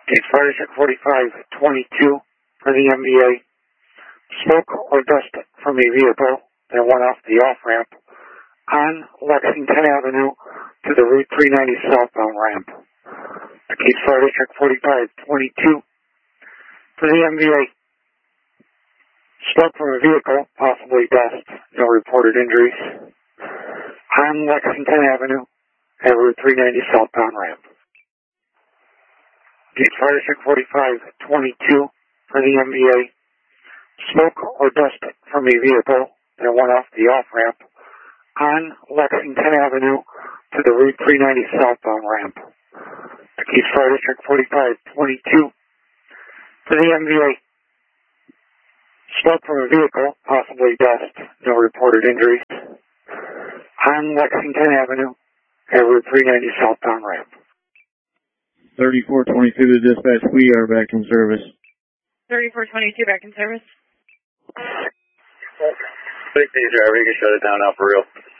Gate fire check 4522 for the MVA. Smoke or dust from a vehicle that went off the off-ramp on Lexington Avenue to the Route 390 southbound ramp. Gate fire check 4522 for the MVA. Smoke from a vehicle, possibly dust, no reported injuries, on Lexington Avenue at Route 390 southbound ramp. Gate fire check 4522 for the MVA. Smoke or dust from a vehicle that went off the off-ramp on Lexington Avenue to the Route 390 southbound ramp. Gate fire check 4522 for the MVA. Smoke from a vehicle, possibly dust, no reported injuries, on Lexington Avenue at Route 390 southbound ramp. 3422 to dispatch, we are back in service. 3422 back in service. Big driver, you can shut it down now for real.